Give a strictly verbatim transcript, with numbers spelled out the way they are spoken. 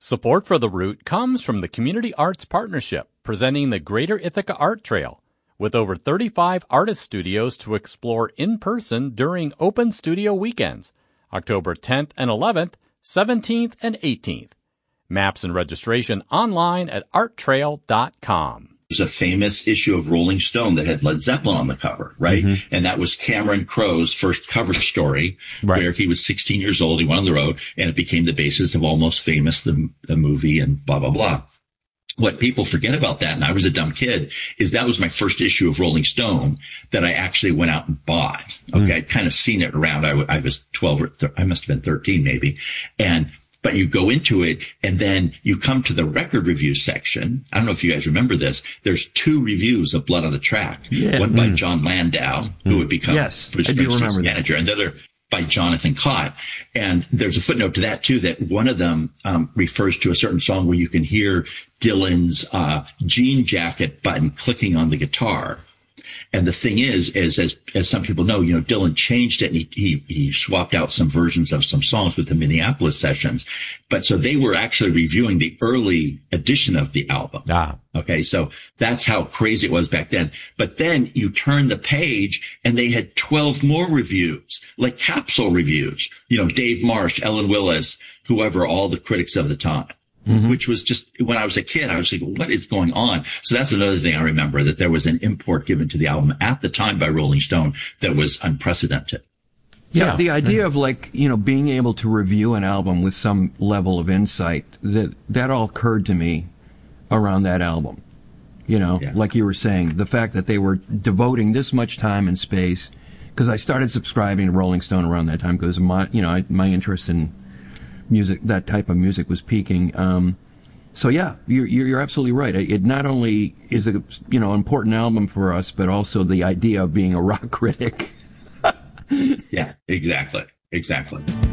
Support for The Root comes from the Community Arts Partnership, presenting the Greater Ithaca Art Trail, with over thirty-five artist studios to explore in person during open studio weekends, October tenth and eleventh, seventeenth and eighteenth. Maps and registration online at art trail dot com. There's a famous issue of Rolling Stone that had Led Zeppelin on the cover, right? Mm-hmm. And that was Cameron Crowe's first cover story, right, where he was sixteen years old, he went on the road, and it became the basis of Almost Famous, the, the movie, and blah, blah, blah. What people forget about that, and I was a dumb kid, is that was my first issue of Rolling Stone that I actually went out and bought. Okay, mm. I'd kind of seen it around. I, w- I was twelve or th- I must have been thirteen maybe. And But you go into it, and then you come to the record review section. I don't know if you guys remember this. There's two reviews of Blood on the Track. Yeah. One by mm. John Landau, mm. who would become yes, Bruce Springsteen's manager, and the other by Jonathan Cott. And there's a footnote to that, too, that one of them um, refers to a certain song where you can hear Dylan's uh jean jacket button clicking on the guitar. And the thing is, is as, as some people know, you know, Dylan changed it, and he, he, he swapped out some versions of some songs with the Minneapolis sessions. But so they were actually reviewing the early edition of the album. Ah. Okay. So that's how crazy it was back then. But then you turn the page and they had twelve more reviews, like capsule reviews, you know, Dave Marsh, Ellen Willis, whoever, all the critics of the time. Mm-hmm. Which was just, when I was a kid, I was like, what is going on? So that's another thing I remember, that there was an import given to the album at the time by Rolling Stone that was unprecedented. Yeah, yeah. The idea of, like, you know, being able to review an album with some level of insight, that, that all occurred to me around that album. You know, yeah. Like you were saying, the fact that they were devoting this much time and space, because I started subscribing to Rolling Stone around that time because my, you know, I, my interest in music, that type of music, was peaking. Um, so yeah, you're, you're absolutely right. It not only is a, you know, important album for us, but also the idea of being a rock critic. Yeah, exactly. Exactly.